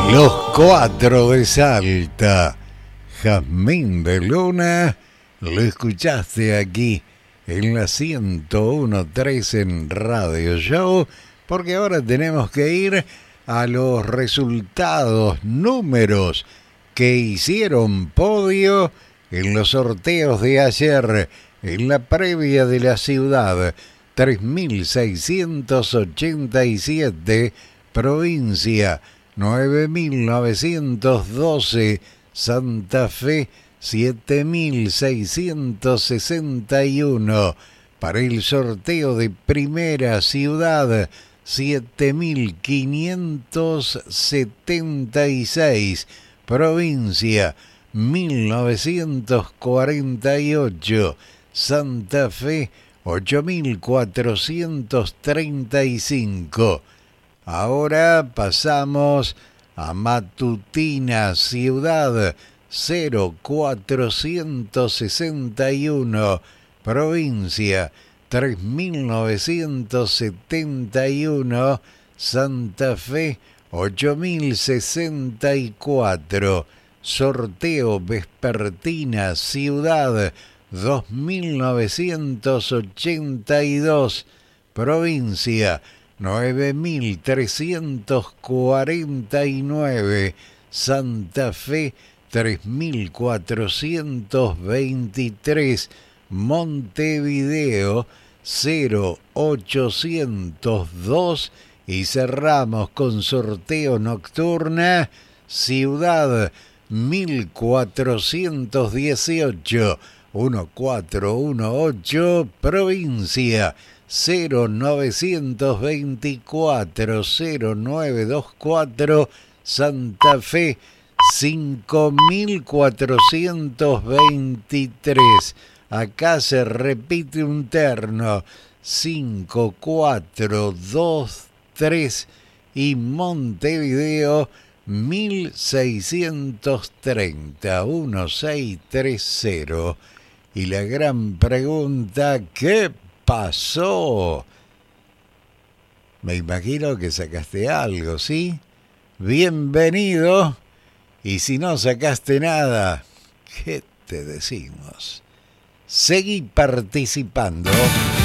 Los Cuatro de Salta, Jazmín de Luna, lo escuchaste aquí en la 101.3 en Radio Show, porque ahora tenemos que ir a los resultados, números que hicieron podio en los sorteos de ayer, en la previa de la ciudad, 3.687, provincia 9.912, Santa Fe 7.661, para el sorteo de primera ciudad 7.576, provincia 1.948, Santa Fe 8.435. Ahora pasamos a matutina ciudad 0461, provincia 3.971, Santa Fe 8.064, sorteo vespertina ciudad 2.982, provincia 9.349, Santa Fe 3.423, Montevideo 0802, y cerramos con sorteo nocturna ciudad 1418, 1418, provincia 0924, 0924, Santa Fe 5423. Acá se repite un terno, 5423, y Montevideo 1630, 1630. Y la gran pregunta, ¿qué pasó? Me imagino que sacaste algo, ¿sí? Bienvenido. Y si no sacaste nada, ¿qué te decimos? Seguí participando.